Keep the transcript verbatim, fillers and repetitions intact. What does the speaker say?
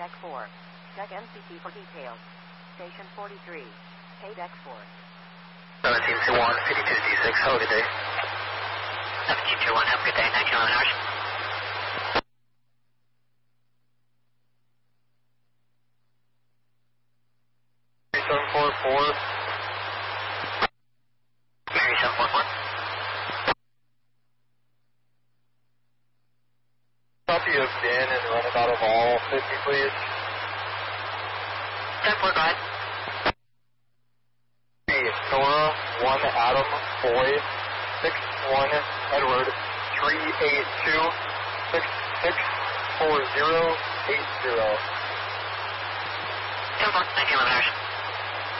deck four. Check M C T for details. Station forty-three. K deck four. seventeen two one, fifty-two D six, have a good day. seventeen two one, have a good day, nineteen eleven hours. three seven four four. Mary seven four four. Copy of Dan and runabout of all fifty, please. ten four, go ahead. Hey, Nora, one Adam, boy, six one Edward, three eight two, six six four zero eight zero. ten four, nineteen eleven hours.